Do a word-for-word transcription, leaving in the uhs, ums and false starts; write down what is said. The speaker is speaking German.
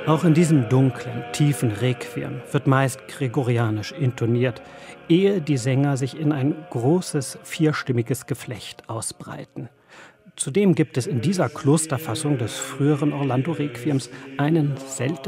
Auch in diesem dunklen, tiefen Requiem wird meist gregorianisch intoniert, ehe die Sänger sich in ein großes, vierstimmiges Geflecht ausbreiten. Zudem gibt es in dieser Klosterfassung des früheren Orlando-Requiems einen seltenen